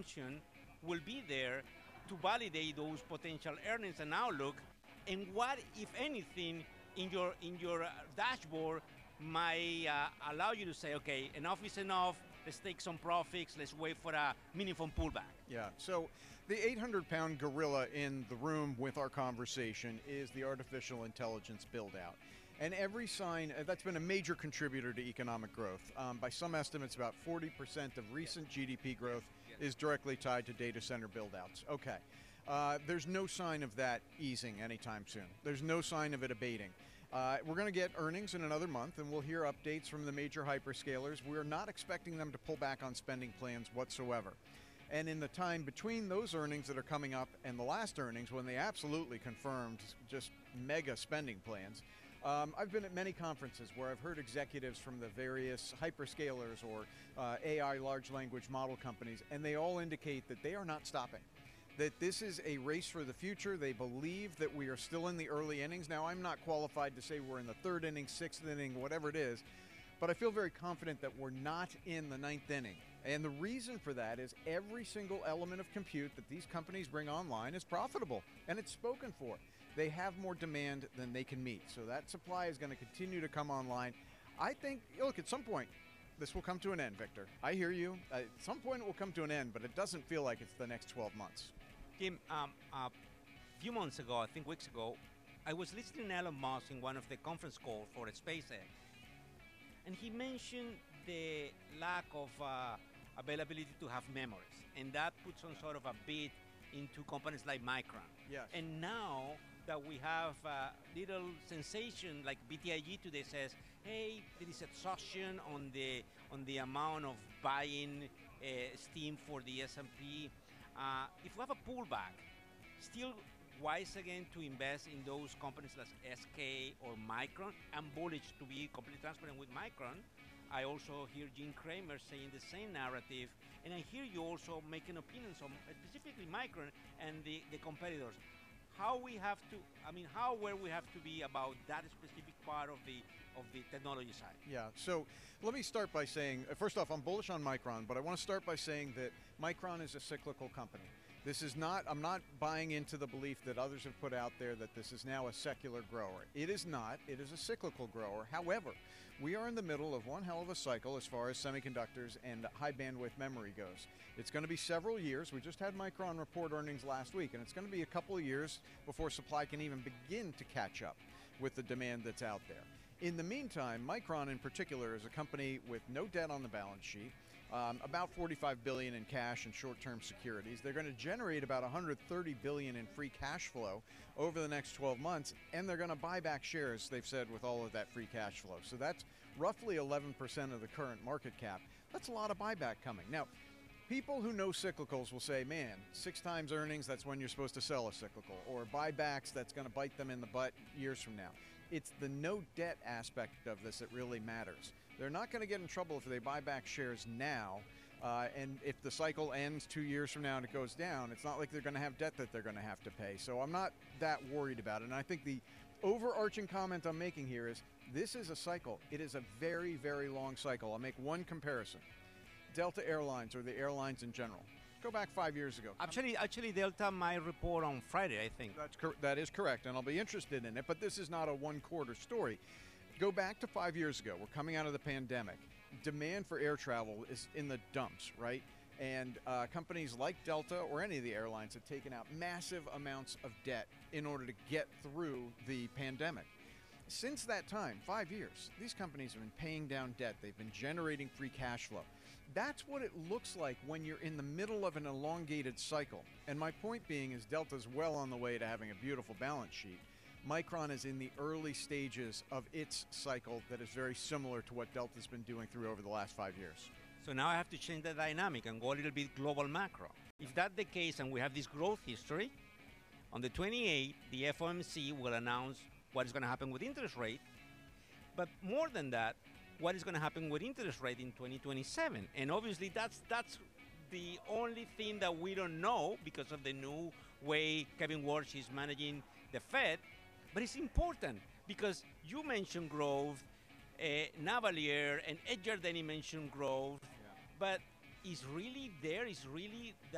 mentioned will be there to validate those potential earnings and outlook, and what, if anything, in your dashboard might allow you to say, okay, enough is enough. Let's take some profits. Let's wait for a meaningful pullback. Yeah, so the 800-pound gorilla in the room with our conversation is the artificial intelligence build-out. And every sign, that's been a major contributor to economic growth. By some estimates, about 40% of recent GDP growth is directly tied to data center build-outs. Okay, there's no sign of that easing anytime soon. There's no sign of it abating. We're going to get earnings in another month, and we'll hear updates from the major hyperscalers. We're not expecting them to pull back on spending plans whatsoever. And in the time between those earnings that are coming up and the last earnings, when they absolutely confirmed just mega spending plans, I've been at many conferences where I've heard executives from the various hyperscalers or AI large language model companies, and they all indicate that they are not stopping. That this is a race for the future. They believe that we are still in the early innings. Now, I'm not qualified to say we're in the third inning, sixth inning, whatever it is, but I feel very confident that we're not in the ninth inning. And the reason for that is every single element of compute that these companies bring online is profitable, and it's spoken for. They have more demand than they can meet, so that supply is going to continue to come online. I think, look, at some point, this will come to an end, Victor. I hear you. At some point it will come to an end, but it doesn't feel like it's the next 12 months. Tim, a few months ago, I think weeks ago, I was listening to Elon Musk in one of the conference calls for SpaceX, and he mentioned the lack of availability to have memories, and that puts some sort of a bid into companies like Micron. Yes. And now that we have little sensation, like BTIG today says, hey, there is exhaustion on the amount of buying steam for the S&P. If we have a pullback, still wise again to invest in those companies like SK or Micron. I'm bullish, to be completely transparent with Micron. I also hear Jim Cramer saying the same narrative, and I hear you also making opinions on specifically Micron and the competitors. How we have to, how aware we have to be about that specific part of the technology side. Yeah, so let me start by saying, first off, I'm bullish on Micron, but I want to start by saying that Micron is a cyclical company. This is not, I'm not buying into the belief that others have put out there that this is now a secular grower. It is not, it is a cyclical grower. However, we are in the middle of one hell of a cycle as far as semiconductors and high bandwidth memory goes. It's going to be several years. We just had Micron report earnings last week, and it's going to be a couple of years before supply can even begin to catch up with the demand that's out there. In the meantime, Micron in particular is a company with no debt on the balance sheet, about $45 billion in cash and short-term securities. They're going to generate about $130 billion in free cash flow over the next 12 months, and they're going to buy back shares, they've said, with all of that free cash flow. So that's roughly 11% of the current market cap. That's a lot of buyback coming. Now, people who know cyclicals will say, man, 6 times earnings, that's when you're supposed to sell a cyclical, or buybacks, that's going to bite them in the butt years from now. It's the no debt aspect of this that really matters. They're not going to get in trouble if they buy back shares now, and if the cycle ends 2 years from now and it goes down, it's not like they're going to have debt that they're going to have to pay. So I'm not that worried about it. And I think the overarching comment I'm making here is this is a cycle. It is a very, very long cycle. I'll make one comparison. Delta Airlines, or the airlines in general. Go back 5 years ago. Actually, Delta might report on Friday, I think. That is correct, and I'll be interested in it, but this is not a one-quarter story. Go back to 5 years ago. We're coming out of the pandemic. Demand for air travel is in the dumps, right? And companies like Delta or any of the airlines have taken out massive amounts of debt in order to get through the pandemic. Since that time, 5 years, these companies have been paying down debt. They've been generating free cash flow. That's what it looks like when you're in the middle of an elongated cycle. And my point being is Delta's well on the way to having a beautiful balance sheet. Micron is in the early stages of its cycle that is very similar to what Delta's been doing through over the last 5 years. So now I have to change the dynamic and go a little bit global macro. If that's the case and we have this growth history, on the 28th, the FOMC will announce what is going to happen with interest rate. But more than that, what is going to happen with interest rate in 2027? And obviously that's the only thing that we don't know because of the new way Kevin Walsh is managing the Fed. But it's important because you mentioned growth, Navalier and Ed Jardini mentioned growth, but is really there, is really